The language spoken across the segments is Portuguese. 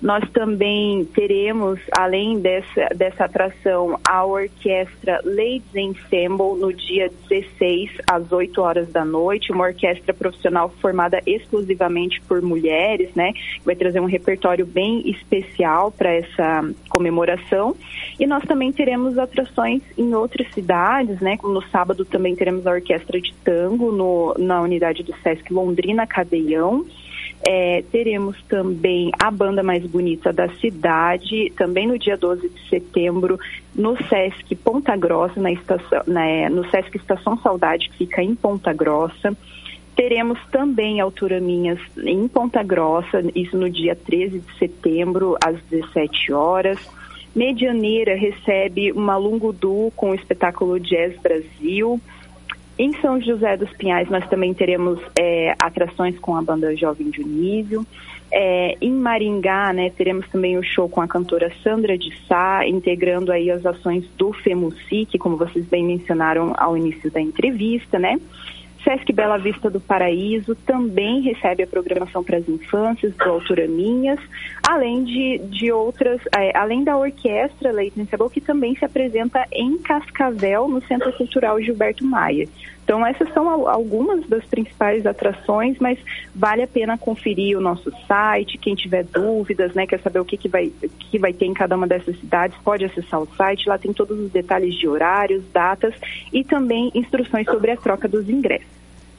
Nós também teremos, além dessa atração, a orquestra Ladies Ensemble no dia 16, às 8 horas da noite, uma orquestra profissional formada exclusivamente por mulheres, né? Vai trazer um repertório bem especial para essa comemoração. E nós também teremos atrações em outras cidades, né? Como no sábado também teremos a orquestra de tango na unidade do Sesc Londrina, Cadeião. Teremos também a banda mais bonita da cidade, também no dia 12 de setembro, no Sesc Ponta Grossa, no Sesc Estação Saudade, que fica em Ponta Grossa. Teremos também Autoraminhas em Ponta Grossa, isso no dia 13 de setembro, às 17 horas. Medianeira recebe uma Lungo Duo com o espetáculo Jazz Brasil. Em São José dos Pinhais nós também teremos atrações com a banda Jovem Dionísio. Em Maringá, né, teremos também o show com a cantora Sandra de Sá, integrando aí as ações do FEMUSIC, como vocês bem mencionaram ao início da entrevista, né? Sesc Bela Vista do Paraíso também recebe a programação para as infâncias do Autoraminhas, além de outras, além da orquestra Ladies Ensemble, que também se apresenta em Cascavel, no Centro Cultural Gilberto Maia. Então essas são algumas das principais atrações, mas vale a pena conferir o nosso site. Quem tiver dúvidas, né, quer saber o que vai ter em cada uma dessas cidades, pode acessar o site. Lá tem todos os detalhes de horários, datas e também instruções sobre a troca dos ingressos.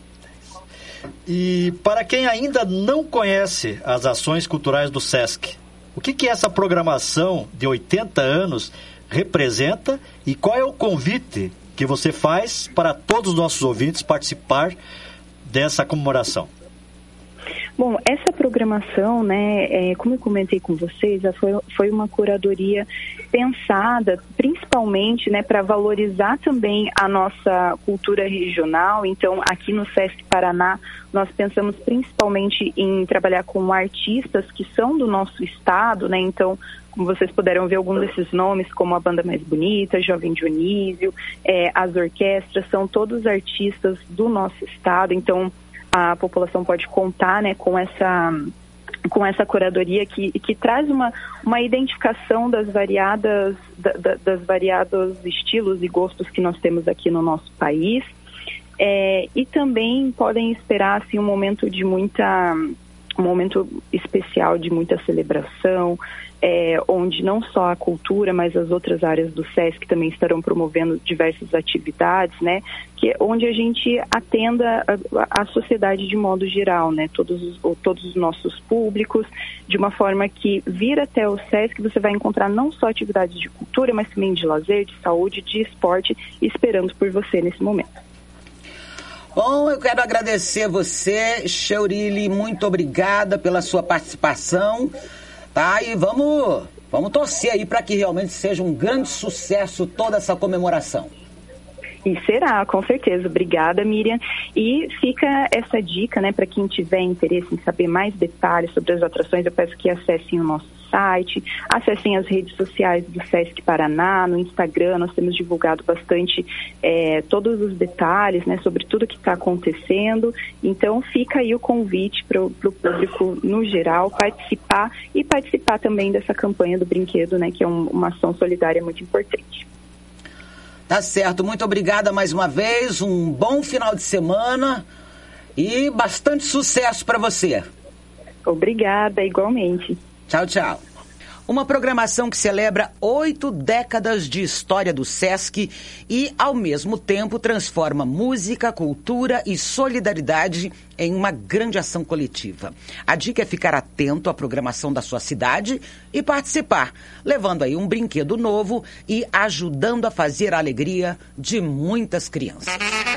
E para quem ainda não conhece as ações culturais do Sesc, o que essa programação de 80 anos representa e qual é o convite que você faz para todos os nossos ouvintes participar dessa comemoração? Bom, essa programação, né, como eu comentei com vocês, foi uma curadoria pensada principalmente, né, para valorizar também a nossa cultura regional. Então, aqui no Sesc Paraná, nós pensamos principalmente em trabalhar com artistas que são do nosso estado, né? Então, como vocês puderam ver, alguns desses nomes, como a Banda Mais Bonita, Jovem Dionísio, as orquestras, são todos artistas do nosso estado. Então, a população pode contar, né, com essa curadoria que traz uma identificação das variados estilos e gostos que nós temos aqui no nosso país. E também podem esperar assim, um momento especial de muita celebração, onde não só a cultura, mas as outras áreas do Sesc também estarão promovendo diversas atividades, né? Onde a gente atenda a sociedade de modo geral, né? Todos os nossos públicos, de uma forma que vir até o Sesc você vai encontrar não só atividades de cultura, mas também de lazer, de saúde, de esporte, esperando por você nesse momento. Bom, eu quero agradecer você, Sheurili, muito obrigada pela sua participação, tá? E vamos torcer aí para que realmente seja um grande sucesso toda essa comemoração. E será, com certeza. Obrigada, Miriam. E fica essa dica, né, para quem tiver interesse em saber mais detalhes sobre as atrações, eu peço que acessem o nosso site, acessem as redes sociais do Sesc Paraná, no Instagram, nós temos divulgado bastante todos os detalhes, né, sobre tudo que está acontecendo. Então fica aí o convite para o público no geral participar também dessa campanha do brinquedo, né, que é uma ação solidária muito importante. Tá certo, muito obrigada mais uma vez, um bom final de semana e bastante sucesso para você. Obrigada, igualmente. Tchau, tchau. Uma programação que celebra 8 décadas de história do Sesc e, ao mesmo tempo, transforma música, cultura e solidariedade em uma grande ação coletiva. A dica é ficar atento à programação da sua cidade e participar, levando aí um brinquedo novo e ajudando a fazer a alegria de muitas crianças.